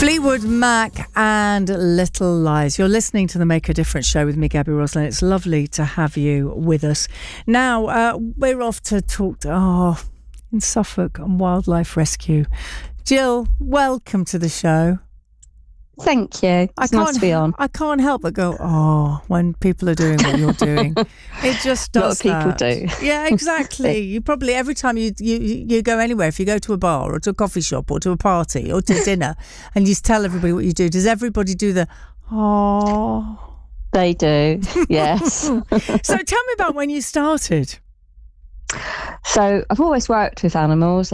Fleetwood Mac and Little Lies. You're listening to the Make a Difference show with me, Gabby Roslin. It's lovely to have you with us. Now, we're off to talk in Suffolk on wildlife rescue. Jill, welcome to the show. Thank you. It's nice to be on. I can't help but go, when people are doing what you're doing. It just does. A lot of people do. Yeah, exactly. You probably, every time you go anywhere, if you go to a bar or to a coffee shop or to a party or to dinner and you tell everybody what you do, does everybody do the, oh? They do, yes. So tell me about when you started. So I've always worked with animals.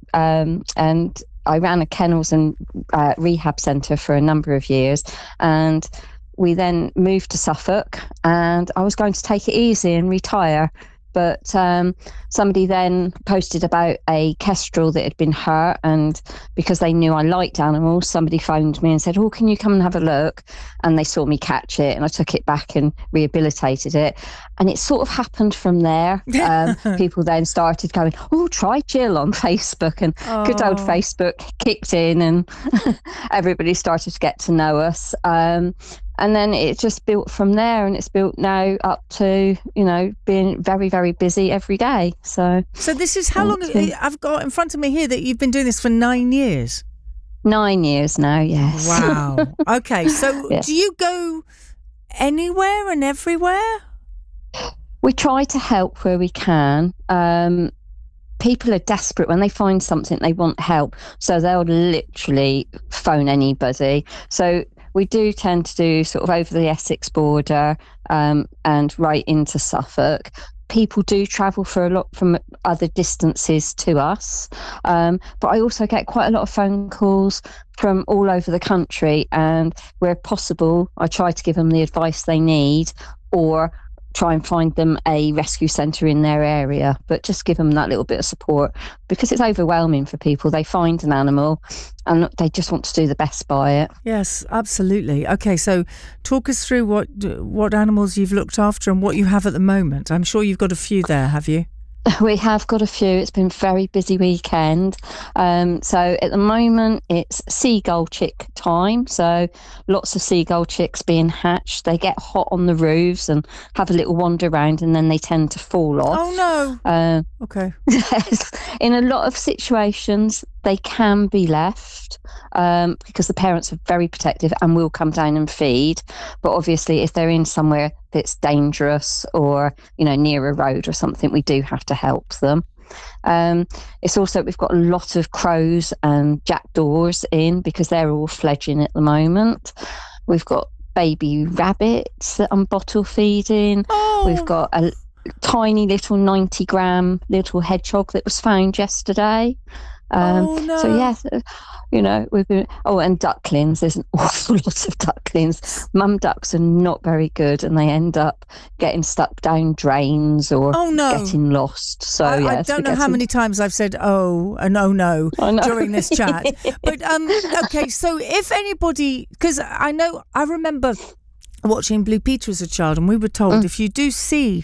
I ran a kennels and rehab centre for a number of years, and we then moved to Suffolk, and I was going to take it easy and retire, but somebody then posted about a kestrel that had been hurt, and because they knew I liked animals, somebody phoned me and said, can you come and have a look? And they saw me catch it, and I took it back and rehabilitated it, and it sort of happened from there. People then started going, try Jill on Facebook, and good old Facebook kicked in, and everybody started to get to know us. And then it just built from there, and it's built now up to, being very, very busy every day. So this is how long I've got in front of me here that you've been doing this for 9 years. 9 years now, yes. Wow. Okay, so Yes. Do you go anywhere and everywhere? We try to help where we can. People are desperate when they find something, they want help. So they'll literally phone anybody. So we do tend to do sort of over the Essex border and right into Suffolk. People do travel for a lot from other distances to us. But I also get quite a lot of phone calls from all over the country. And where possible, I try to give them the advice they need, or try and find them a rescue centre in their area, but just give them that little bit of support, because it's overwhelming for people. They find an animal and they just want to do the best by it. Yes, absolutely. Okay, so talk us through what animals you've looked after and what you have at the moment. I'm sure you've got a few there, have you? We have got a few. It's been a very busy weekend. So at the moment it's seagull chick time. So lots of seagull chicks being hatched. They get hot on the roofs and have a little wander around, and then they tend to fall off. Oh no. Okay. Yes. In a lot of situations they can be left because the parents are very protective and will come down and feed. But obviously if they're in somewhere that's dangerous or, near a road or something, we do have to help them. It's also, we've got a lot of crows and jackdaws in because they're all fledging at the moment. We've got baby rabbits that I'm bottle feeding. We've got a tiny little 90-gram little hedgehog that was found yesterday. No. So yes, we've been, and ducklings. There's an awful lot of ducklings. Mum ducks are not very good, and they end up getting stuck down drains or getting lost. So I don't know how many times I've said no during this chat. But okay, so if anybody, because I remember watching Blue Peter as a child, and we were told if you do see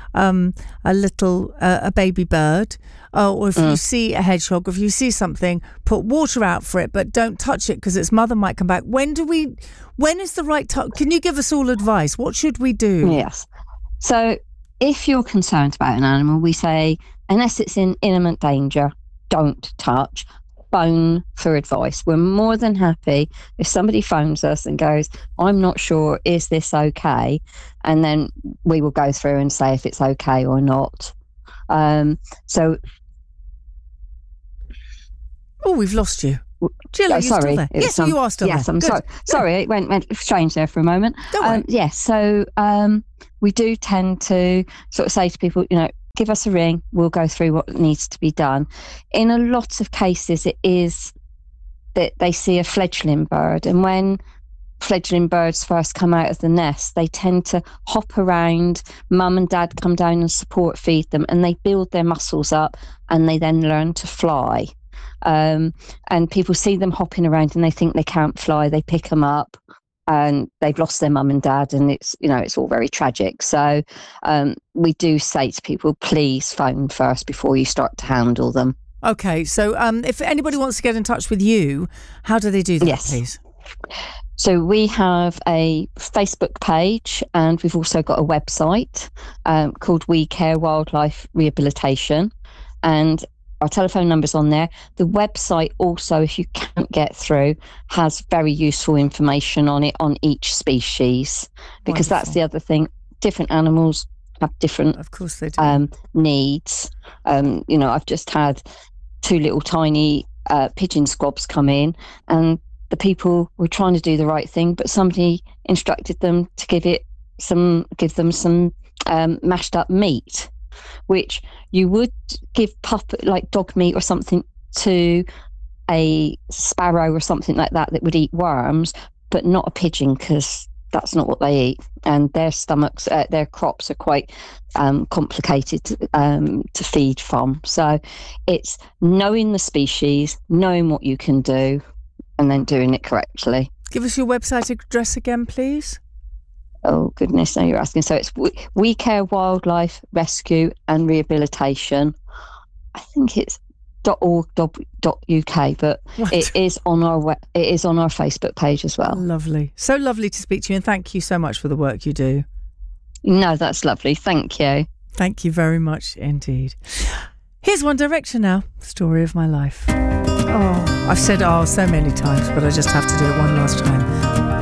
a baby bird, or if you see a hedgehog, or if you see something, put water out for it, but don't touch it because its mother might come back. When is the right time? Can you give us all advice? What should we do? Yes. So if you're concerned about an animal, we say, unless it's in imminent danger, don't touch. Phone for advice. We're more than happy if somebody phones us and goes, I'm not sure, is this okay? And then we will go through and say if it's okay or not. We've lost you. Jill, are you sorry. still there? Yes, you are still there. Yes, I'm sorry. Sorry, it went strange there for a moment. Don't worry. Yes, so we do tend to sort of say to people, give us a ring, we'll go through what needs to be done. In a lot of cases, it is that they see a fledgling bird, and when fledgling birds first come out of the nest, they tend to hop around. Mum and dad come down and support feed them, and they build their muscles up, and they then learn to fly. And people see them hopping around and they think they can't fly. They pick them up, and they've lost their mum and dad, and it's all very tragic. So we do say to people, please phone first before you start to handle them. Okay, so if anybody wants to get in touch with you, how do they do that, Yes. please? So we have a Facebook page, and we've also got a website called We Care Wildlife Rehabilitation, and our telephone number's on there. The website also, if you can't get through, has very useful information on it on each species, because that's the other thing. Different animals have different, of course they do, needs. I've just had 2 little tiny pigeon squabs come in, and the people were trying to do the right thing, but somebody instructed them to give them some mashed up meat, which you would give like dog meat or something to a sparrow or something like that would eat worms, but not a pigeon, because that's not what they eat, and their stomachs, their crops are quite complicated to feed from. So it's knowing the species, knowing what you can do, and then doing it correctly. Give us your website address again, please. Oh goodness, now you're asking. So it's We Care Wildlife Rescue and Rehabilitation. I think it's .org.uk, but it is on our Facebook page as well. Lovely, so lovely to speak to you, and thank you so much for the work you do. No, that's lovely. Thank you. Thank you very much indeed. Here's One Direction now. Story of my life. Oh, I've said so many times, but I just have to do it one last time.